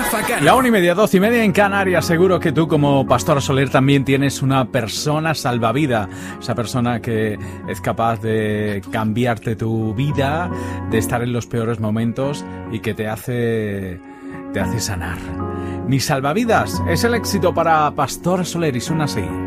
Rafa Cano. La 1:30, 12:30 en Canarias. Seguro que tú como Pastor Soler también tienes una persona salvavidas. Esa persona que es capaz de cambiarte tu vida, de estar en los peores momentos y que te hace sanar. Mi salvavidas es el éxito para Pastor Soler y suena así.